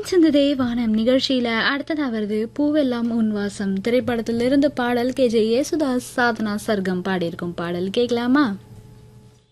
பூச்சந்ததே வானம் நிகழ்ச்சியில அடுத்ததா வருது பூவெல்லாம் உன்வாசம் திரைப்படத்திலிருந்து பாடல். KJ யேசுதாஸ், சாதனா சர்க்கம் பாடியிருக்கும் பாடல். கேட்கலாமா?